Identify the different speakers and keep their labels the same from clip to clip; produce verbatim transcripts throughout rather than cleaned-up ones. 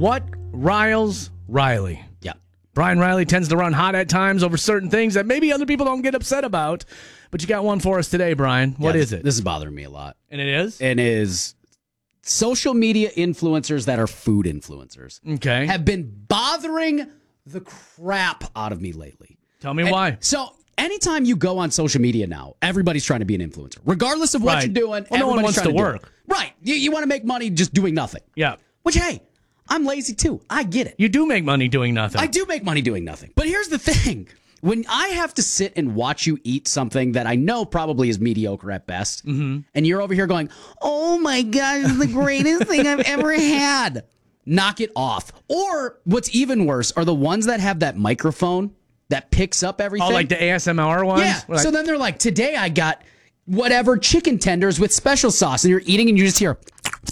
Speaker 1: What riles Riley?
Speaker 2: Yeah.
Speaker 1: Brian Riley tends to run hot at times over certain things that maybe other people don't get upset about. But you got one for us today, Brian. What
Speaker 2: yeah,
Speaker 1: is
Speaker 2: this,
Speaker 1: it?
Speaker 2: This is bothering me a lot.
Speaker 1: And it is?
Speaker 2: It is social media influencers that are food influencers.
Speaker 1: Okay.
Speaker 2: Have been bothering the crap out of me lately.
Speaker 1: Tell me
Speaker 2: and
Speaker 1: why.
Speaker 2: So anytime you go on social media now, everybody's trying to be an influencer. Regardless of what
Speaker 1: Right.
Speaker 2: you're doing,
Speaker 1: Well, no one
Speaker 2: everybody's
Speaker 1: wants
Speaker 2: trying
Speaker 1: to
Speaker 2: do
Speaker 1: work.
Speaker 2: it. Right. You, you want to make money just doing nothing.
Speaker 1: Yeah.
Speaker 2: Which, hey, I'm lazy too. I get it.
Speaker 1: You do make money doing nothing.
Speaker 2: I do make money doing nothing. But here's the thing. When I have to sit and watch you eat something that I know probably is mediocre at best, mm-hmm. and you're over here going, oh my God, this is the greatest thing I've ever had. Knock it off. Or what's even worse are the ones that have that microphone that picks up everything.
Speaker 1: Oh, like the A S M R ones?
Speaker 2: Yeah.
Speaker 1: Like,
Speaker 2: so then they're like, today I got whatever chicken tenders with special sauce, and you're eating and you just hear,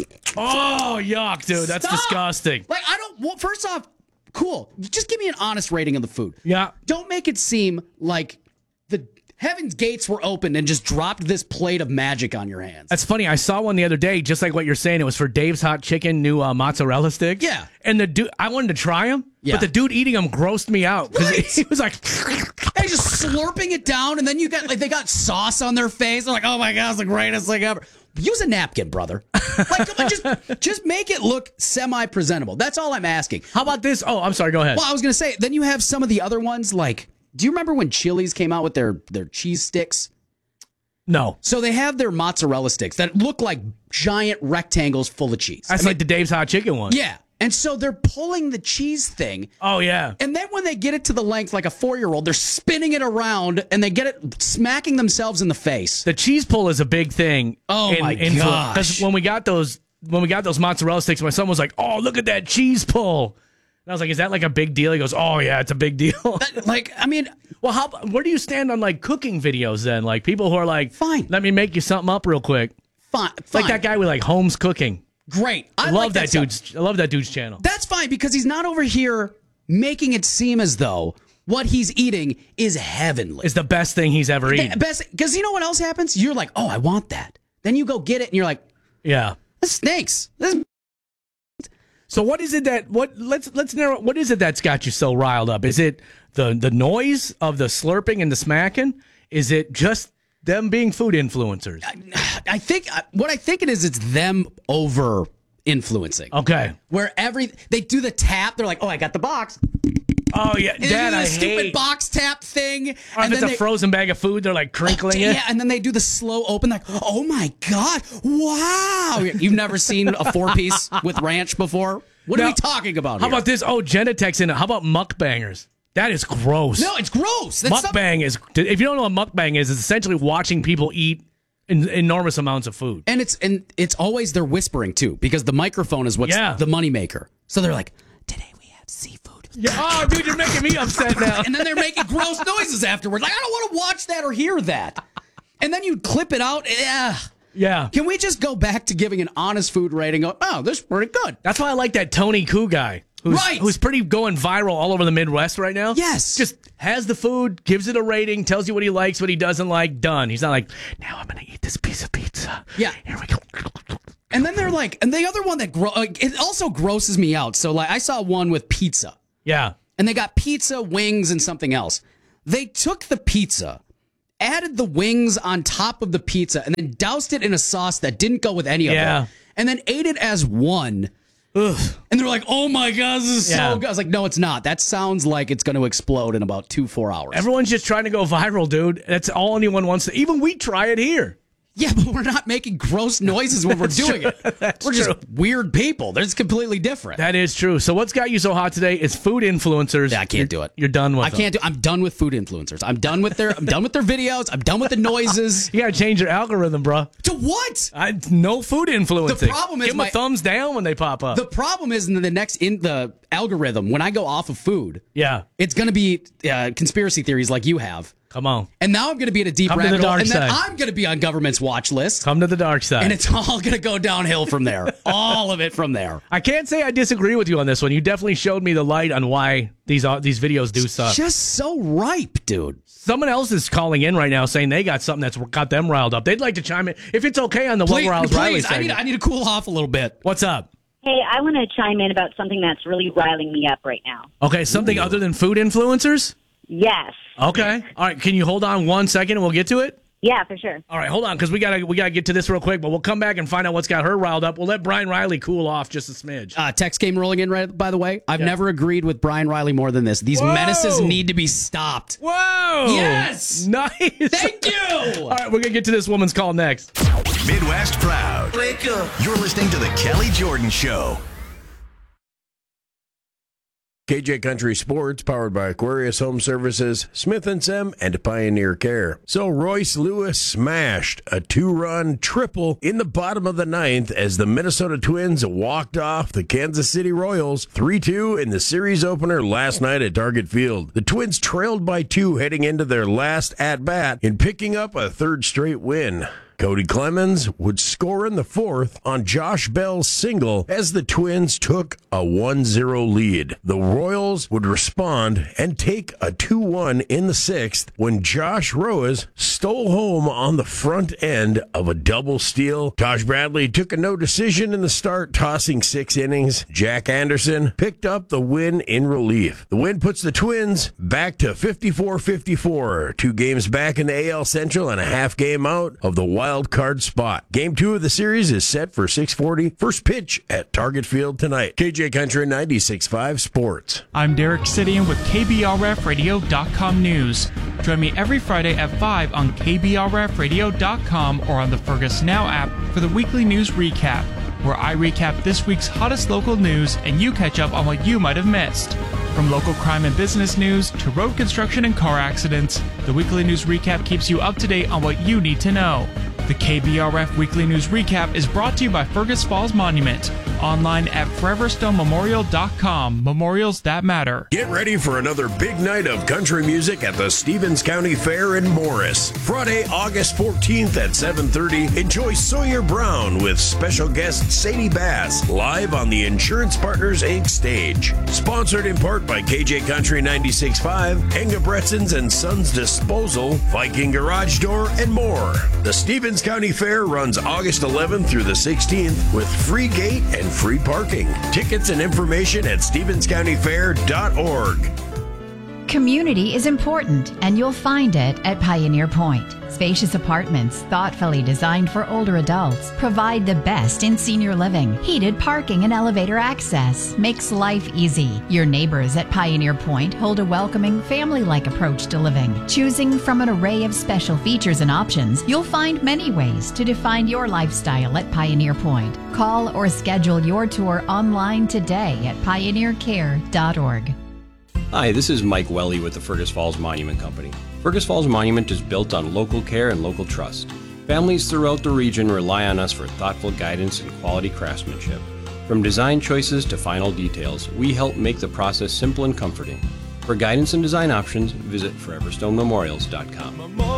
Speaker 1: oh, yuck, dude. That's
Speaker 2: Stop!
Speaker 1: disgusting.
Speaker 2: Like, I don't, well, first off, cool. Just give me an honest rating of the food.
Speaker 1: Yeah.
Speaker 2: Don't make it seem like the heaven's gates were opened and just dropped this plate of magic on your hands.
Speaker 1: That's funny. I saw one the other day, just like what you're saying. It was for Dave's Hot Chicken new uh, mozzarella sticks.
Speaker 2: Yeah.
Speaker 1: And the dude, I wanted to try them,
Speaker 2: Yeah.
Speaker 1: but the dude eating them grossed me out because
Speaker 2: Right.
Speaker 1: he was like,
Speaker 2: They're just slurping it down, and then you got like they got sauce on their face. They're like, "Oh my God, it's the greatest thing ever." Use a napkin, brother. Like, come on, just just make it look semi-presentable. That's all I'm asking.
Speaker 1: how about this? Oh, I'm sorry. Go ahead.
Speaker 2: Well, I was gonna say, then you have some of the other ones. Like, do you remember when Chili's came out with their their cheese sticks?
Speaker 1: No.
Speaker 2: So they have their mozzarella sticks that look like giant rectangles full of cheese.
Speaker 1: That's
Speaker 2: I mean,
Speaker 1: like the Dave's Hot Chicken one.
Speaker 2: yeah. And so they're pulling the cheese thing.
Speaker 1: Oh, yeah.
Speaker 2: And then when they get it to the length like a four-year-old, they're spinning it around and they get it smacking themselves in the face.
Speaker 1: The cheese pull is a big thing.
Speaker 2: Oh, my gosh.
Speaker 1: Because when we got those, when we got those mozzarella sticks, my son was like, "Oh, look at that cheese pull." And I was like, "Is that like a big deal?" He goes, "Oh yeah, it's a big deal."
Speaker 2: Like, I mean,
Speaker 1: Well, how? Where do you stand on like cooking videos then? Like people who are like,
Speaker 2: Fine.
Speaker 1: let me make you something up real quick."
Speaker 2: fine.
Speaker 1: It's like that guy with like Holmes Cooking.
Speaker 2: Great. I,
Speaker 1: I
Speaker 2: like
Speaker 1: love that,
Speaker 2: stuff.
Speaker 1: dude's. I love that dude's channel.
Speaker 2: That's fine because he's not over here making it seem as though what he's eating is heavenly.
Speaker 1: It's the best thing he's ever eaten.
Speaker 2: Best, because you know what else happens? You're like, oh, I want that. Then you go get it and you're like,
Speaker 1: Yeah.
Speaker 2: this stinks. This
Speaker 1: So what is it that what? Let's let's narrow. What is it that's got you so riled up? Is it the the noise of the slurping and the smacking? Is it just them being food influencers?
Speaker 2: I think what I think it is, it's them over influencing.
Speaker 1: Okay.
Speaker 2: Where every they do the tap, they're like, "Oh, I got the box."
Speaker 1: Oh yeah,
Speaker 2: And they
Speaker 1: Dad,
Speaker 2: do the
Speaker 1: I
Speaker 2: stupid
Speaker 1: hate.
Speaker 2: box tap thing,
Speaker 1: Or if
Speaker 2: and
Speaker 1: it's
Speaker 2: then
Speaker 1: a
Speaker 2: they,
Speaker 1: frozen bag of food, they're like crinkling it.
Speaker 2: yeah, and then they do the slow open, like, "Oh my God, wow!" You've never seen a four piece with ranch before? What are
Speaker 1: Now,
Speaker 2: we talking about?
Speaker 1: How
Speaker 2: here?
Speaker 1: about this? Oh, Genetech's in it. How about mukbangers? That is gross.
Speaker 2: No, it's gross. That's some-
Speaker 1: Mukbang is. If you don't know what mukbang is, it's essentially watching people eat en- enormous amounts of food.
Speaker 2: And it's and it's always they're whispering too, because the microphone is what's
Speaker 1: Yeah.
Speaker 2: the moneymaker. So they're like, "Today we have seafood."
Speaker 1: Yeah. Oh, dude, you're making me upset now.
Speaker 2: And then they're making gross noises afterwards. Like, I don't want to watch that or hear that. And then you clip it out. Yeah.
Speaker 1: Yeah.
Speaker 2: Can we just go back to giving an honest food rating? Of, oh, this is pretty good.
Speaker 1: That's why I like that Tony Koo guy. Who's,
Speaker 2: Right.
Speaker 1: who's pretty going viral all over the Midwest right now.
Speaker 2: Yes.
Speaker 1: Just has the food, gives it a rating, tells you what he likes, what he doesn't like, done. He's not like, now I'm going to eat this piece of pizza.
Speaker 2: Yeah.
Speaker 1: Here we go.
Speaker 2: And then they're like, and the other one that gro- like, it also grosses me out. So like, I saw one with pizza,
Speaker 1: Yeah.
Speaker 2: and they got pizza, wings, and something else. They took the pizza, added the wings on top of the pizza, and then doused it in a sauce that didn't go with any of
Speaker 1: Yeah.
Speaker 2: it, and then ate it as one. Ugh. And they're like, "Oh my God, this is
Speaker 1: Yeah.
Speaker 2: so good." I was like, "No, it's not. That sounds like it's going to explode in about two, four hours."
Speaker 1: Everyone's just trying to go viral, dude. That's all anyone wants to. Even we try it here.
Speaker 2: Yeah, but we're not making gross noises when we're doing
Speaker 1: true.
Speaker 2: it.
Speaker 1: That's
Speaker 2: we're just
Speaker 1: true.
Speaker 2: weird people. They're just completely different.
Speaker 1: That is true. So what's got you so hot today is food influencers.
Speaker 2: Yeah, I can't
Speaker 1: You're-
Speaker 2: do it.
Speaker 1: You're done with
Speaker 2: I
Speaker 1: them.
Speaker 2: can't do. I'm done with food influencers. I'm done with their. I'm done with their videos. I'm done with the noises.
Speaker 1: You got to change your algorithm, bro.
Speaker 2: To what?
Speaker 1: I, no food influencing.
Speaker 2: The problem is
Speaker 1: Give them
Speaker 2: my-
Speaker 1: a thumbs down when they pop up.
Speaker 2: The problem is in the next in the algorithm when I go off of food,
Speaker 1: yeah.
Speaker 2: it's going to be uh, conspiracy theories like you have.
Speaker 1: Come on.
Speaker 2: And now I'm going to be in a deep
Speaker 1: Come to the
Speaker 2: rabbit hole,
Speaker 1: dark
Speaker 2: and then
Speaker 1: side.
Speaker 2: I'm going to be on government's watch list,
Speaker 1: Come to the dark side.
Speaker 2: and it's all going to go downhill from there. All of it from there.
Speaker 1: I can't say I disagree with you on this one. You definitely showed me the light on why these uh, these videos do suck.
Speaker 2: Just so ripe, dude.
Speaker 1: Someone else is calling in right now saying they got something that's got them riled up. They'd like to chime in if it's okay on the
Speaker 2: Please,
Speaker 1: What Riles Riley
Speaker 2: please I
Speaker 1: segment.
Speaker 2: need I need to cool off a little bit.
Speaker 1: What's up?
Speaker 3: Hey, I want to chime in about something that's really riling me up right now.
Speaker 1: Okay, something Ooh. other than food influencers?
Speaker 3: Yes.
Speaker 1: Okay. All right, can you hold on one second and we'll get to it?
Speaker 3: Yeah, for sure.
Speaker 1: All right, hold on, because we gotta we gotta get to this real quick, but we'll come back and find out what's got her riled up. We'll let Brian Riley cool off just a smidge.
Speaker 2: Uh, text came rolling in, right, by the way. I've
Speaker 1: yeah.
Speaker 2: never agreed with Brian Riley more than this. These
Speaker 1: Whoa.
Speaker 2: menaces need to be stopped.
Speaker 1: Whoa!
Speaker 2: Yes!
Speaker 1: Nice!
Speaker 2: Thank you!
Speaker 1: All right, we're going to get to this woman's call next.
Speaker 4: Midwest Proud. Wake up. You're listening to The Kelly Jordan Show.
Speaker 5: K J Country Sports, powered by Aquarius Home Services, Smith and Sem, and Pioneer Care. So Royce Lewis smashed a two-run triple in the bottom of the ninth as the Minnesota Twins walked off the Kansas City Royals three two in the series opener last night at Target Field. The Twins trailed by two heading into their last at-bat in picking up a third straight win. Cody Clemens would score in the fourth on Josh Bell's single as the Twins took a one zero lead. The Royals would respond and take a two one in the sixth when Josh Roas stole home on the front end of a double steal. Taj Bradley took a no decision in the start, tossing six innings. Jack Anderson picked up the win in relief. The win puts the Twins back to fifty-four fifty-four, two games back in the A L Central and a half game out of the wild card spot. Game two of the series is set for six forty. First pitch at Target Field tonight. K J Country ninety-six point five Sports.
Speaker 6: I'm Derek Sidian with K B R F radio dot com News. Join me every Friday at five on K B R F radio dot com or on the Fergus Now app for the weekly news recap, where I recap this week's hottest local news and you catch up on what you might have missed. From local crime and business news to road construction and car accidents, the weekly news recap keeps you up to date on what you need to know. The K B R F Weekly News Recap is brought to you by Fergus Falls Monument. Online at forever stone memorial dot com. Memorials that matter.
Speaker 5: Get ready for another big night of country music at the Stevens County Fair in Morris. Friday, August fourteenth at seven thirty. Enjoy Sawyer Brown with special guest Sadie Bass live on the Insurance Partners Incorporated stage. Sponsored in part by K J Country ninety-six point five, Engebretsen's and Sons Disposal, Viking Garage Door, and more. The Stevens County Fair runs August eleventh through the sixteenth with free gate and free parking. Tickets and information at stevens county fair dot org.
Speaker 7: Community is important, and you'll find it at Pioneer Point. Spacious apartments, thoughtfully designed for older adults, provide the best in senior living. Heated parking and elevator access makes life easy. Your neighbors at Pioneer Point hold a welcoming, family-like approach to living. Choosing from an array of special features and options, you'll find many ways to define your lifestyle at Pioneer Point. Call or schedule your tour online today at pioneer care dot org.
Speaker 8: Hi, this is Mike Welly with the Fergus Falls Monument Company. Fergus Falls Monument is built on local care and local trust. Families throughout the region rely on us for thoughtful guidance and quality craftsmanship. From design choices to final details, we help make the process simple and comforting. For guidance and design options, visit forever stone memorials dot com.